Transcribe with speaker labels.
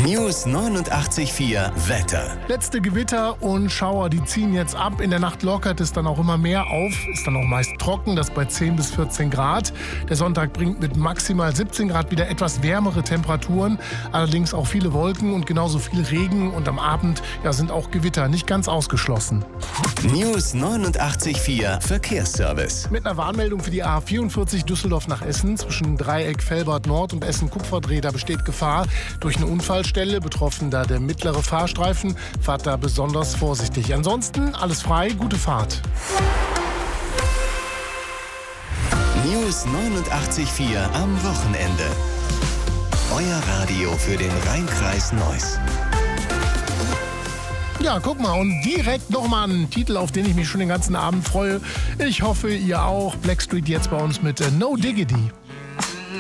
Speaker 1: News 89.4 Wetter.
Speaker 2: Letzte Gewitter und Schauer, die ziehen jetzt ab. In der Nacht lockert es dann auch immer mehr auf. Ist dann auch meist trocken, das bei 10 bis 14 Grad. Der Sonntag bringt mit maximal 17 Grad wieder etwas wärmere Temperaturen. Allerdings auch viele Wolken und genauso viel Regen. Und am Abend sind auch Gewitter nicht ganz ausgeschlossen.
Speaker 1: News 89.4 Verkehrsservice.
Speaker 2: Mit einer Warnmeldung für die A44 Düsseldorf nach Essen zwischen Dreieck Velbert Nord und Essen-Kupferdreh. Da besteht Gefahr durch eine Unfallstelle. Betroffen da der mittlere Fahrstreifen. Fahrt da besonders vorsichtig. Ansonsten alles frei, gute Fahrt.
Speaker 1: News 89.4 am Wochenende. Euer Radio für den Rhein-Kreis Neuss.
Speaker 2: Ja, guck mal, und direkt nochmal ein Titel, auf den ich mich schon den ganzen Abend freue. Ich hoffe, ihr auch. Blackstreet jetzt bei uns mit No Diggity.